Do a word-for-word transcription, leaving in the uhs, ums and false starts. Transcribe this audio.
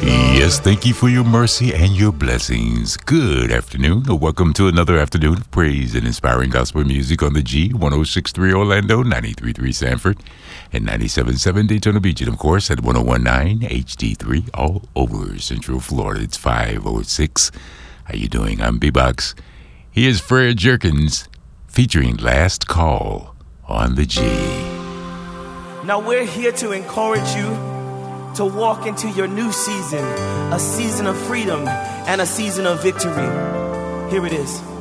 Yes, thank you for your mercy and your blessings. Good afternoon, or welcome to another afternoon of praise and inspiring gospel music on the G, one oh six point three Orlando, ninety-three point three Sanford, and ninety-seven point seven Daytona Beach, and of course at one oh one point nine H D three all over Central Florida. It's five oh six. How you doing? I'm B-Box. Here's Fred Jerkins featuring Last Call on the G. Now we're here to encourage you to walk into your new season, a season of freedom and a season of victory. Here it is.